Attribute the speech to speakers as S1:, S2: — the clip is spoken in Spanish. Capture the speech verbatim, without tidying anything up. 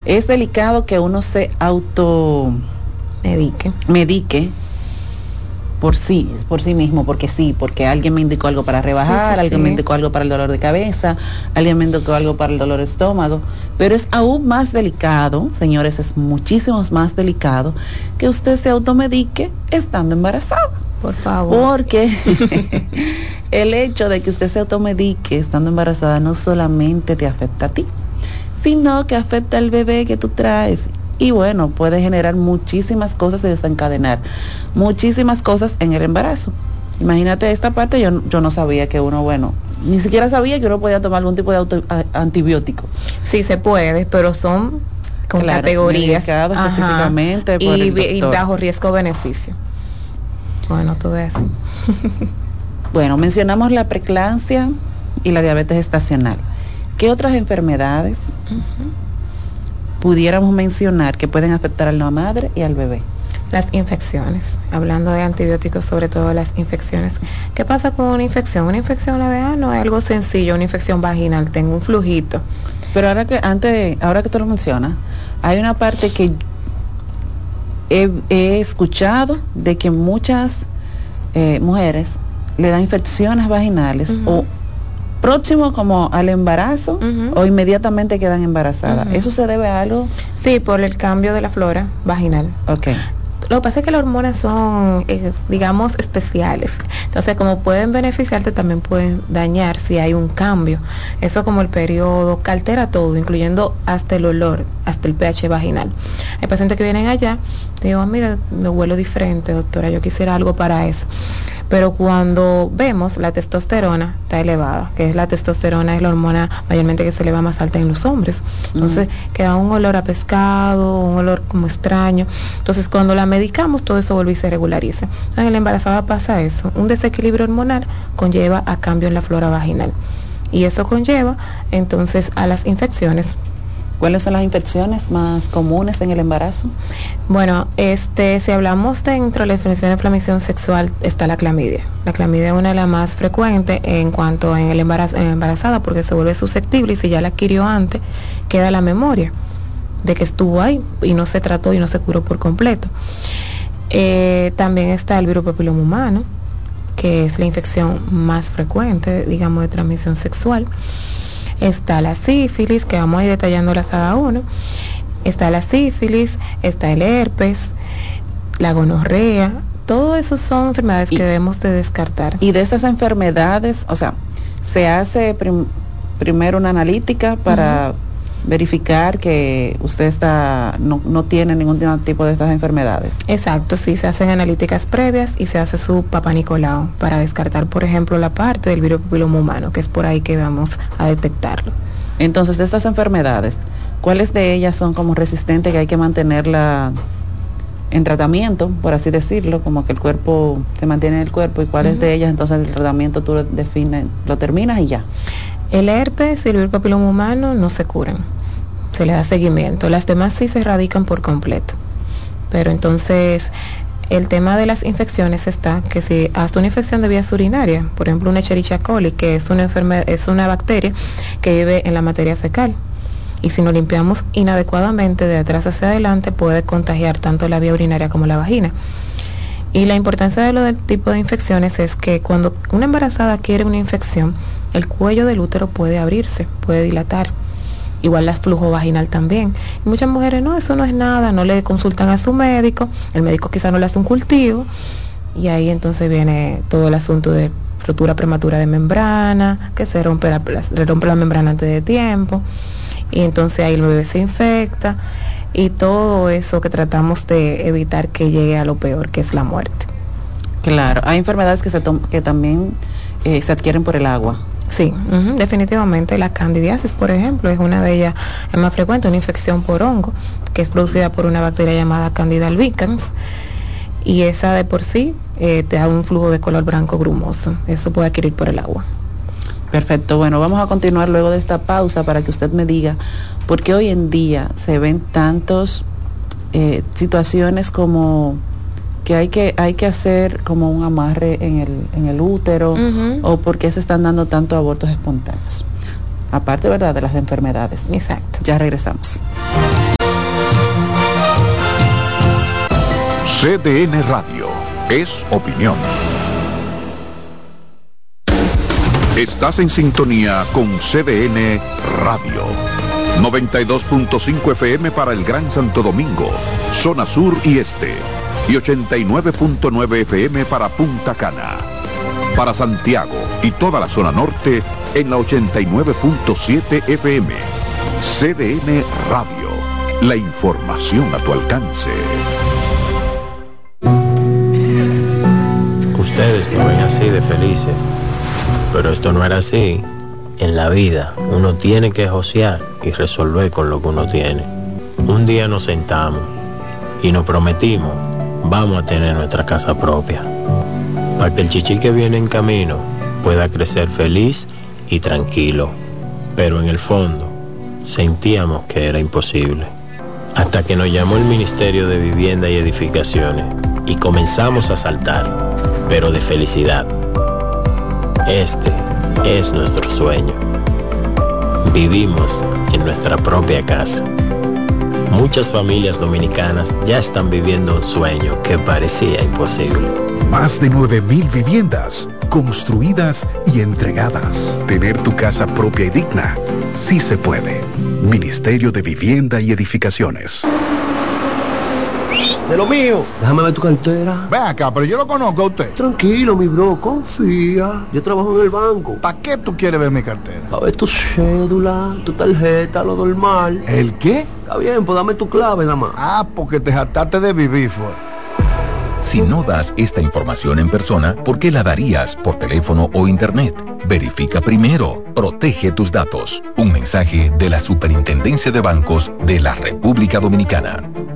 S1: Es delicado que uno se auto
S2: medique,
S1: medique por sí, por sí mismo, porque sí, porque alguien me indicó algo para rebajar, sí, sí, alguien sí. me indicó algo para el dolor de cabeza, alguien me indicó algo para el dolor de estómago, pero es aún más delicado, señores, es muchísimo más delicado que usted se automedique estando embarazada.
S2: Por favor.
S1: Porque el hecho de que usted se automedique estando embarazada no solamente te afecta a ti, sino que afecta al bebé que tú traes. Y bueno, puede generar muchísimas cosas y desencadenar muchísimas cosas en el embarazo. Imagínate esta parte, yo, yo no sabía que uno, bueno, ni siquiera sabía que uno podía tomar algún tipo de auto, a, antibiótico.
S2: Sí se puede, pero son con
S1: claro,
S2: categorías.
S1: Específicamente por
S2: y,
S1: el doctor.
S2: Y bajo riesgo-beneficio. Bueno, tú ves.
S1: Bueno, mencionamos la preeclampsia y la diabetes gestacional. ¿Qué otras enfermedades uh-huh. pudiéramos mencionar que pueden afectar a la madre y al bebé?
S2: Las infecciones, hablando de antibióticos, sobre todo las infecciones. ¿Qué pasa con una infección? Una infección la vea no es algo sencillo, una infección vaginal, tengo un flujito.
S1: Pero ahora que antes, ahora que tú lo mencionas, hay una parte que he, he escuchado de que muchas eh, mujeres le dan infecciones vaginales uh-huh. o próximo como al embarazo uh-huh. o inmediatamente quedan embarazadas. Uh-huh. ¿Eso se debe a algo?
S2: Sí, por el cambio de la flora vaginal.
S1: Okay.
S2: Lo que pasa es que las hormonas son, eh, digamos, especiales. Entonces, como pueden beneficiarte, también pueden dañar si hay un cambio. Eso como el periodo, que altera todo, incluyendo hasta el olor, hasta el pH vaginal. Hay pacientes que vienen allá, digo, mira, me huelo diferente, doctora, yo quisiera algo para eso. Pero cuando vemos la testosterona está elevada, que es la testosterona, es la hormona mayormente que se eleva más alta en los hombres. Entonces uh-huh. queda un olor a pescado, un olor como extraño. Entonces cuando la medicamos, todo eso vuelve y se regulariza. En la embarazada pasa eso. Un desequilibrio hormonal conlleva a cambio en la flora vaginal. Y eso conlleva entonces a las infecciones.
S1: ¿Cuáles son las infecciones más comunes en el embarazo?
S2: Bueno, este, si hablamos dentro de la definición de inflamación sexual, está la clamidia. La clamidia es una de las más frecuentes en cuanto en el embarazo, en embarazada, porque se vuelve susceptible y si ya la adquirió antes, queda la memoria de que estuvo ahí y no se trató y no se curó por completo. Eh, también está el virus papiloma humano, que es la infección más frecuente, digamos, de transmisión sexual. Está la sífilis, que vamos a ir detallándola cada uno. Está la sífilis, está el herpes, la gonorrea. Todo eso son enfermedades y, que debemos de descartar.
S1: Y de estas enfermedades, o sea, se hace prim- primero una analítica para uh-huh. verificar que usted está no, no tiene ningún tipo de estas enfermedades.
S2: Exacto, sí, se hacen analíticas previas y se hace su Papá Nicolau para descartar, por ejemplo, la parte del virus papiloma humano, que es por ahí que vamos a detectarlo.
S1: Entonces, de estas enfermedades, ¿cuáles de ellas son como resistentes que hay que mantenerla en tratamiento, por así decirlo, como que el cuerpo se mantiene en el cuerpo, y cuáles uh-huh. de ellas entonces el tratamiento tú lo defines, lo terminas y ya?
S2: El herpes y el virus papiloma humano no se curan, se le da seguimiento. Las demás sí se erradican por completo. Pero entonces, el tema de las infecciones está que si hasta una infección de vías urinarias, por ejemplo una Escherichia coli, que es una enfermedad, es una bacteria que vive en la materia fecal. Y si nos limpiamos inadecuadamente de atrás hacia adelante, puede contagiar tanto la vía urinaria como la vagina. Y la importancia de lo del tipo de infecciones es que cuando una embarazada adquiere una infección, el cuello del útero puede abrirse, puede dilatar. Igual la flujo vaginal también. Y muchas mujeres, no, eso no es nada, no le consultan a su médico, el médico quizá no le hace un cultivo, y ahí entonces viene todo el asunto de rotura prematura de membrana, que se rompe la, se rompe la membrana antes de tiempo, y entonces ahí el bebé se infecta, y todo eso que tratamos de evitar que llegue a lo peor, que es la muerte.
S1: Claro, hay enfermedades que, se to- que también eh, se adquieren por el agua.
S2: Sí, uh-huh, definitivamente. La candidiasis, por ejemplo, es una de ellas, es más frecuente, una infección por hongo, que es producida por una bacteria llamada Candida albicans, y esa de por sí eh, te da un flujo de color blanco grumoso. Eso puede adquirir por el agua.
S1: Perfecto, bueno, vamos a continuar luego de esta pausa para que usted me diga por qué hoy en día se ven tantos eh, situaciones como que hay que hay que hacer como un amarre en el en el útero, uh-huh. o por qué se están dando tantos abortos espontáneos, aparte, verdad, de las enfermedades.
S2: Exacto.
S1: Ya regresamos.
S3: C D N Radio. Es opinión. Estás en sintonía con C D N Radio. noventa y dos punto cinco F M para el Gran Santo Domingo, zona sur y este. Y ochenta y nueve punto nueve F M para Punta Cana. Para Santiago y toda la zona norte en la ochenta y nueve punto siete F M. C D N Radio. La información a tu alcance.
S4: Ustedes lo ven así de felices, pero esto no era así. En la vida uno tiene que josear y resolver con lo que uno tiene. Un día nos sentamos y nos prometimos, vamos a tener nuestra casa propia, para que el chichi que viene en camino pueda crecer feliz y tranquilo. Pero en el fondo sentíamos que era imposible, hasta que nos llamó el Ministerio de Vivienda y Edificaciones y comenzamos a saltar, pero de felicidad. Este es nuestro sueño. Vivimos en nuestra propia casa. Muchas familias dominicanas ya están viviendo un sueño que parecía imposible.
S5: Más de nueve mil viviendas construidas y entregadas. Tener tu casa propia y digna, sí se puede. Ministerio de Vivienda y Edificaciones.
S6: De lo mío, déjame ver tu cartera.
S7: Ven acá, pero yo lo conozco a usted.
S6: Tranquilo, mi bro, confía. Yo trabajo en el banco.
S7: ¿Para qué tú quieres ver mi cartera?
S6: A ver tu cédula, tu tarjeta, lo normal.
S7: ¿El qué?
S6: Está bien, pues dame tu clave, nada más.
S7: Ah, porque te jactaste de vivir, fue.
S8: Si no das esta información en persona, ¿por qué la darías por teléfono o internet? Verifica primero. Protege tus datos. Un mensaje de la Superintendencia de Bancos de la República Dominicana.